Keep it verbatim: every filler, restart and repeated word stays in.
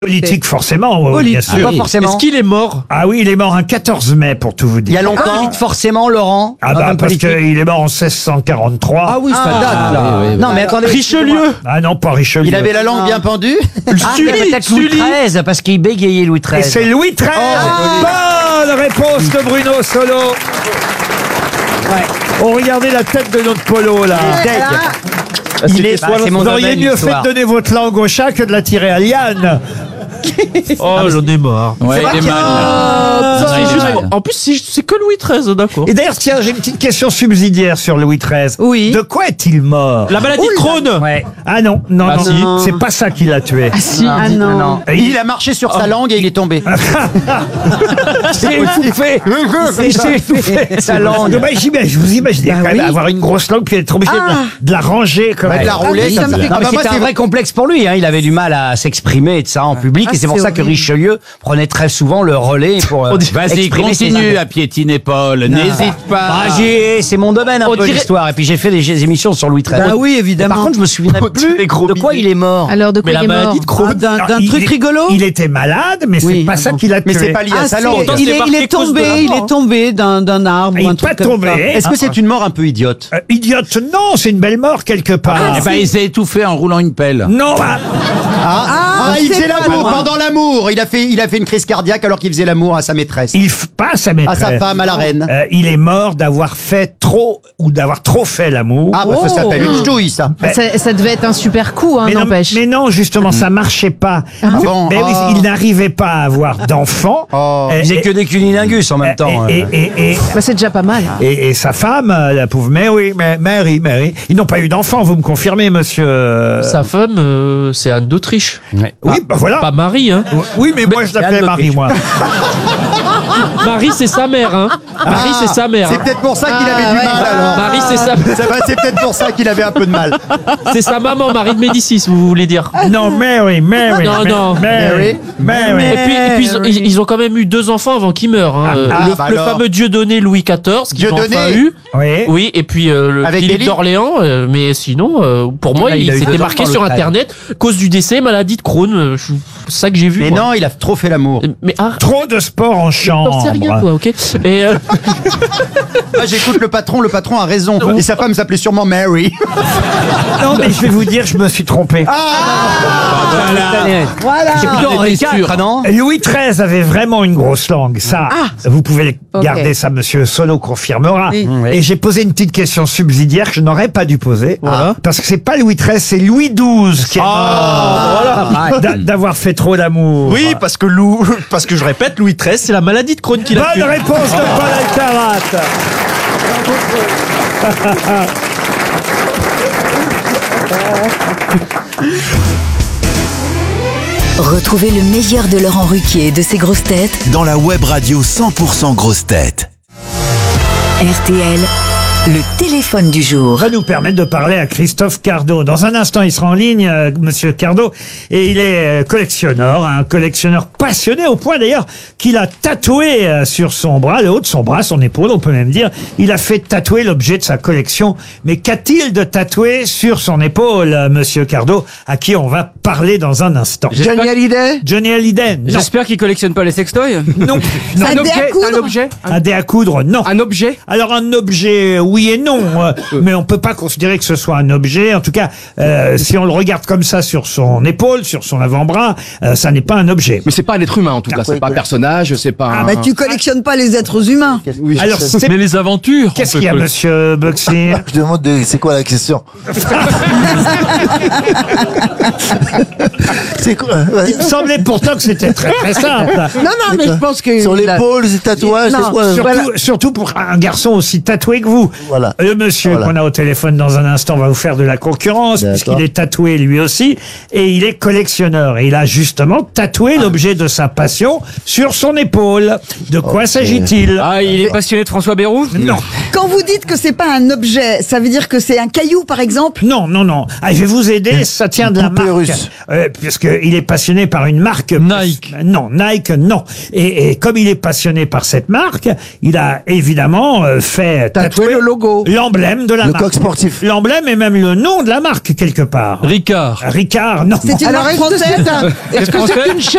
Politique, forcément. Oui, Politique, bien sûr. pas forcément. Est-ce qu'il est mort? Ah oui, il est mort un quatorze mai, pour tout vous Il y dire. a longtemps. Forcément, Laurent. Ah dans bah un parce politique. qu'il est mort en seize cent quarante-trois. Ah oui, ça date là. oui, oui, oui. Non mais attendez. Richelieu? Ah non, pas Richelieu. Il avait la langue bien pendue. Ah, mais peut-être Louis treize, parce qu'il bégayait Louis Et treize. c'est Louis treize. Bonne réponse de Bruno Solo. Ouais. Oh, regardez la tête de notre polo là. Il est, Bah, c'est mon vous auriez domaine, mieux fait l'histoire. de donner votre langue au chat que de la tirer à Liane. Oh, j'en ai marre. Ouais, il est mal. Ah, Non, c'est il est juste mal. pour- En plus, c'est c'est que Louis treize, d'accord. Et d'ailleurs, tiens, j'ai une petite question subsidiaire sur Louis treize. Oui. De quoi est-il mort? La maladie de Crohn. Ouais. Ah non, non, Ah non, si. c'est pas ça qui l'a tué. Si, ah non. Et Il a marché sur sa langue et il est tombé. s'est étouffé. Il s'est étouffé. Sa langue. Donc, bah, j'imagine- je vous imaginez quand même avoir une grosse langue puis être obligé de la- de, la ranger comme Bah, de la rouler oui, comme ça me ça. fait- Non, mais Ah bah, moi, c'était un c'est vrai complexe pour lui. Hein. Il avait du mal à s'exprimer et de ça en public. Ah, et c'est pour c'est ça que horrible. Richelieu prenait très souvent le relais pour euh, Vas-y, exprimer ses continue idées. à piétiner Paul. N'hésite pas. Ah, j'ai- c'est mon domaine un On peu dirait- l'histoire. Et puis j'ai fait des émissions sur Louis treize. Bah oui, Et évidemment. par contre, je me souviens plus de quoi il est mort. Alors, de quoi Mais la il est mort maladie de Ah, Crohn. D'un Alors, d'un il truc est- rigolo Il était malade, mais c'est Oui, pas ah ça bon. qui l'a tué. Mais c'est pas lié à Ah, sa si, langue. Pourtant, il c'est est, il marqué est cause de tombé, la il mort, est hein. tombé d'un d'un arbre Il ou un est truc pas comme tombé. ça. Est-ce que c'est une mort un peu idiote? Euh, idiote, non, c'est une belle mort quelque part. Eh ben, il s'est étouffé en roulant une pelle. Non, ah, Ah, ah, il c'est faisait pas l'amour loin. pendant l'amour. Il a fait, il a fait une crise cardiaque alors qu'il faisait l'amour à sa maîtresse. il f- pas à sa À maîtresse. sa femme, à la reine. Euh, il est mort d'avoir fait trop ou d'avoir trop fait l'amour. Ah, bah, ça s'appelle une ch'touille, ça. Ça, ça devait être un super coup, hein, mais, non, n'empêche. mais non, justement, ça marchait pas. bon mais oui, Ah. il n'arrivait pas à avoir d'enfants. Oh. Euh, Il faisait et- que des cunilingus en même temps. et, euh. et, et, et, Bah, c'est déjà pas mal. hein. et- et sa femme, euh, la pauvre Mary, Ma- Mary, Mary, ils n'ont pas eu d'enfants, vous me confirmez, monsieur euh, Sa femme, euh, c'est Anne d'Autriche. Oui, bah voilà. Pas Marie, hein. Oui, mais moi je l'appelais Anne Marie, d'Autriche. moi. Marie, c'est sa mère, hein. Marie, c'est sa mère. C'est hein. peut-être pour ça qu'il avait Ah, du ouais. mal alors. Marie, c'est sa, Ça va, c'est peut-être pour ça qu'il avait un peu de mal. c'est sa maman, Marie de Médicis, vous voulez dire. Non, Mary, Mary. Non, Ma- non. Mary, Mary. Et puis, et puis ils, ont- ils- ils ont quand même eu deux enfants avant qu'il meure. Hein. Euh, ah, le, bah le alors. fameux Dieudonné Louis quatorze, qu'ils ont Dieudonné. enfin eu. Oui. Oui, et puis euh, le Avec Philippe Élie. d'Orléans. euh, mais sinon, euh, pour moi, Ah, il il, a eu s'était deux marqué enfants, sur le frère. Internet cause du décès, maladie de Crohn. euh, je- C'est ça que j'ai vu. Mais moi. non, il a trop fait l'amour. Mais ah, Trop de sport en t'en chambre. sais rien, toi, ok. Et euh, Ah, j'écoute le patron, le patron a raison. Et sa femme s'appelait sûrement Mary. Non, mais je vais vous dire, je me suis trompé. Voilà. C'est plutôt Henri quatre, non? Louis treize avait vraiment une grosse langue. Ça, vous pouvez Ok. garder ça, monsieur Solo confirmera. Oui. Et j'ai posé une petite question subsidiaire que je n'aurais pas dû poser. Voilà. Parce que c'est pas Louis treize, c'est Louis douze qui est mort d'a- d'avoir fait trop d'amour. oui, parce que Lou, parce que je répète, Louis treize, c'est la maladie de Crohn qui l'a tué. Bonne réponse de Paul Alcarat. Retrouvez le meilleur de Laurent Ruquier et de ses grosses têtes dans la web radio cent pour cent grosses têtes. R T L, le téléphone du jour. Va nous permettre de parler à Christophe Cardot. Dans un instant, il sera en ligne, euh, monsieur Cardot, et il est euh, collectionneur, un collectionneur passionné au point d'ailleurs qu'il a tatoué euh, sur son bras, le haut de son bras, son épaule, on peut même dire, il a fait tatouer l'objet de sa collection. Mais qu'a-t-il de tatoué sur son épaule, euh, monsieur Cardot, à qui on va parler dans un instant? Johnny Hallyday? Johnny Hallyday, non. J'espère qu'il collectionne pas les sextoys. Non, non. Un dé à coudre. un objet, Un dé à coudre, non. un objet. Alors un objet, oui et non, euh, mais on peut pas considérer que ce soit un objet. En tout cas, euh, si on le regarde comme ça sur son épaule, sur son avant-bras, euh, ça n'est pas un objet. Mais c'est pas un être humain en tout cas, c'est pas un personnage, c'est pas un... Bah, tu collectionnes pas les êtres humains. Alors c'est Mais les aventures. qu'est-ce qu'il y a, monsieur Buxy? Je demande de- c'est quoi la question? C'est quoi? Il me semblait pourtant que c'était très très simple. Non, non, mais je pense que... Sur la- l'épaule, c'est tatouage, Non, c'est quoi? sur- Surtout, surtout pour un garçon aussi tatoué que vous. Voilà. Le monsieur Voilà. qu'on a au téléphone dans un instant va vous faire de la concurrence, D'accord. puisqu'il est tatoué lui aussi, et il est collectionneur. Et il a justement tatoué l'objet de sa passion sur son épaule. De quoi s'agit-il? Ah, il est passionné de François Bayrou? Non, Quand vous dites que c'est pas un objet, ça veut dire que c'est un caillou, par exemple? non, non, non. Ah, je vais vous aider, ça tient de la poupée marque. russe. Euh, puisqu'il est passionné par une marque. Nike. Non, Nike, non. Et, et comme il est passionné par cette marque, il a évidemment euh, fait tatouer le logo. l'emblème de la Le marque. coq sportif. L'emblème et même le nom de la marque quelque part. Ricard. Ricard, non. C'est une Alors, marque est-ce que française? c'est un- est-ce que c'est une chaîne